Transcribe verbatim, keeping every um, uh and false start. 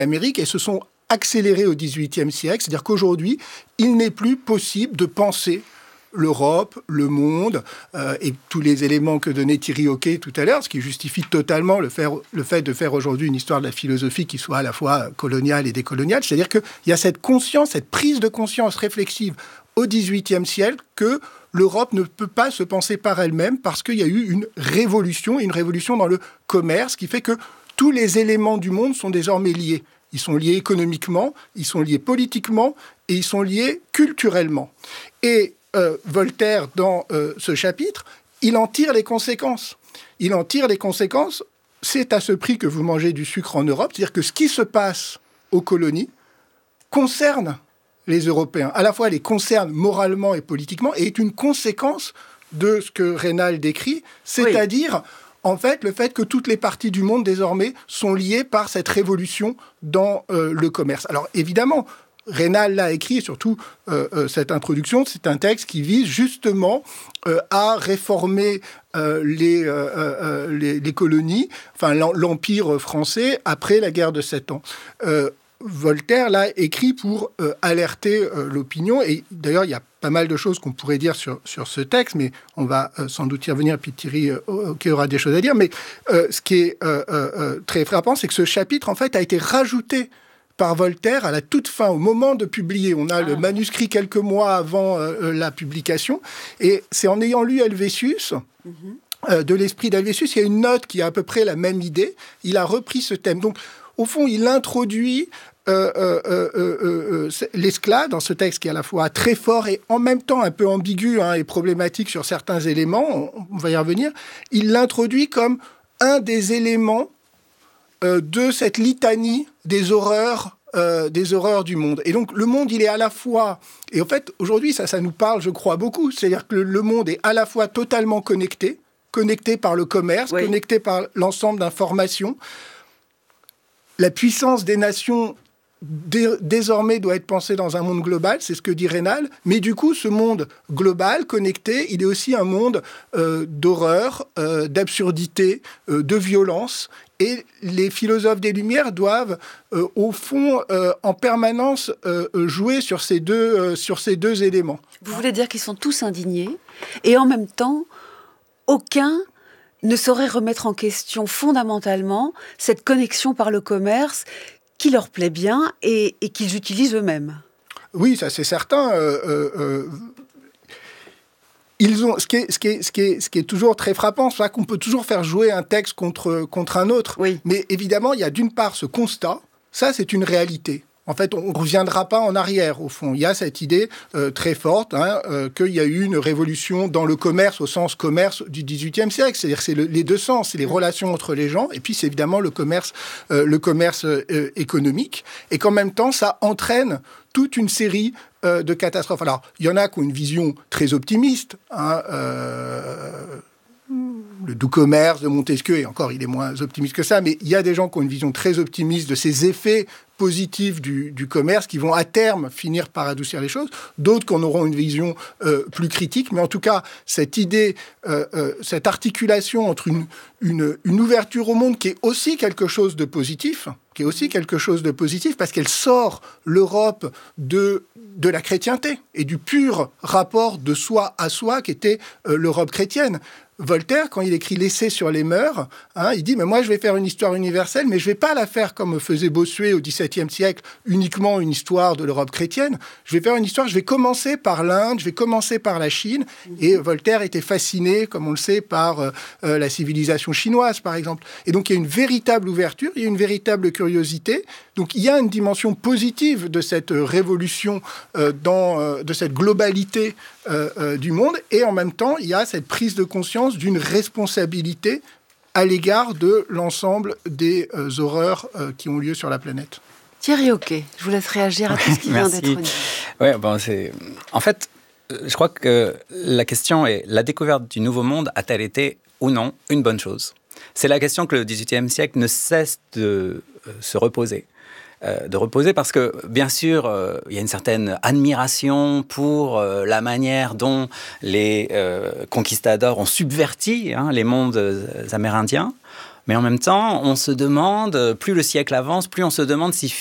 Amérique et se sont accélérés au dix-huitième siècle. C'est-à-dire qu'aujourd'hui, il n'est plus possible de penser l'Europe, le monde, euh, et tous les éléments que donnait Thierry Hoquet tout à l'heure, ce qui justifie totalement le, faire, le fait de faire aujourd'hui une histoire de la philosophie qui soit à la fois coloniale et décoloniale. C'est-à-dire qu'il y a cette conscience, cette prise de conscience réflexive au dix-huitième siècle que l'Europe ne peut pas se penser par elle-même parce qu'il y a eu une révolution, une révolution dans le commerce qui fait que tous les éléments du monde sont désormais liés. Ils sont liés économiquement, ils sont liés politiquement et ils sont liés culturellement. Et Euh, Voltaire, dans euh, ce chapitre, il en tire les conséquences. Il en tire les conséquences. C'est à ce prix que vous mangez du sucre en Europe. C'est-à-dire que ce qui se passe aux colonies concerne les Européens. À la fois, les concerne moralement et politiquement et est une conséquence de ce que Raynal décrit, c'est-à-dire, oui. en fait, le fait que toutes les parties du monde, désormais, sont liées par cette révolution dans euh, le commerce. Alors, évidemment, Raynal l'a écrit, et surtout euh, euh, cette introduction, c'est un texte qui vise justement euh, à réformer euh, les, euh, euh, les, les colonies, enfin l'Empire français après la guerre de Sept Ans. Euh, Voltaire l'a écrit pour euh, alerter euh, l'opinion, et d'ailleurs il y a pas mal de choses qu'on pourrait dire sur, sur ce texte, mais on va euh, sans doute y revenir, puis Thierry euh, qui aura des choses à dire, mais euh, ce qui est euh, euh, très frappant, c'est que ce chapitre en fait a été rajouté par Voltaire à la toute fin, au moment de publier. On a ah. le manuscrit quelques mois avant euh, la publication. Et c'est en ayant lu Helvétius, mm-hmm. euh, de l'esprit d'Helvétius, il y a une note qui a à peu près la même idée. Il a repris ce thème. Donc, au fond, il introduit euh, euh, euh, euh, euh, l'esclave dans ce texte qui est à la fois très fort et en même temps un peu ambigu hein, et problématique sur certains éléments. On, on va y revenir. Il l'introduit comme un des éléments de cette litanie des horreurs, euh, des horreurs du monde. Et donc, le monde, il est à la fois... Et en fait, aujourd'hui, ça, ça nous parle, je crois, beaucoup. C'est-à-dire que le, le monde est à la fois totalement connecté, connecté par le commerce, oui. connecté par l'ensemble d'informations. La puissance des nations, dé- désormais, doit être pensée dans un monde global, c'est ce que dit Raynal. Mais du coup, ce monde global, connecté, il est aussi un monde euh, d'horreur, euh, d'absurdité, euh, de violence. Et les philosophes des Lumières doivent, euh, au fond, euh, en permanence euh, jouer sur ces, deux, euh, sur ces deux éléments. Vous voulez dire qu'ils sont tous indignés et en même temps, aucun ne saurait remettre en question fondamentalement cette connexion par le commerce qui leur plaît bien et, et qu'ils utilisent eux-mêmes. Oui, ça c'est certain. Euh, euh, euh... Ils ont, ce, qui est, ce, qui est, ce, qui est, ce qui est toujours très frappant, c'est qu'on peut toujours faire jouer un texte contre, contre un autre. Oui. Mais évidemment, il y a d'une part ce constat, ça c'est une réalité. En fait, on ne reviendra pas en arrière, au fond. Il y a cette idée euh, très forte hein, euh, qu'il y a eu une révolution dans le commerce, au sens commerce du dix-huitième siècle. C'est-à-dire que c'est le, les deux sens, c'est les relations entre les gens, et puis c'est évidemment le commerce, euh, le commerce euh, économique. Et qu'en même temps, ça entraîne toute une série euh, de catastrophes. Alors, il y en a qui ont une vision très optimiste, hein, euh, le doux commerce de Montesquieu, et encore, il est moins optimiste que ça, mais il y a des gens qui ont une vision très optimiste de ces effets positifs du, du commerce qui vont à terme finir par adoucir les choses. D'autres qui en auront une vision euh, plus critique. Mais en tout cas, cette idée, euh, euh, cette articulation entre une, une, une ouverture au monde qui est aussi quelque chose de positif, qui est aussi quelque chose de positif parce qu'elle sort l'Europe de, de la chrétienté et du pur rapport de soi à soi qu'était euh, l'Europe chrétienne. Voltaire, quand il écrit l'essai sur les mœurs, hein, il dit « mais moi, je vais faire une histoire universelle, mais je ne vais pas la faire comme faisait Bossuet au dix-septième siècle, uniquement une histoire de l'Europe chrétienne. Je vais faire une histoire, je vais commencer par l'Inde, je vais commencer par la Chine. » Et Voltaire était fasciné, comme on le sait, par euh, euh, la civilisation chinoise, par exemple. Et donc, il y a une véritable ouverture, il y a une véritable curiosité. Donc, il y a une dimension positive de cette révolution, euh, dans, euh, de cette globalité euh, euh, du monde. Et en même temps, il y a cette prise de conscience d'une responsabilité à l'égard de l'ensemble des euh, horreurs euh, qui ont lieu sur la planète. Thierry Hoquet, je vous laisse réagir à tout ce qui vient d'être dit. Ouais, bon, c'est... En fait, je crois que la question est, la découverte du Nouveau Monde a-t-elle été ou non une bonne chose ? C'est la question que le dix-huitième siècle ne cesse de euh, se reposer. Euh, de reposer parce que, bien sûr, euh, il y a une certaine admiration pour euh, la manière dont les euh, conquistadors ont subverti hein, les mondes amérindiens. Mais en même temps, on se demande, plus le siècle avance, plus on se demande si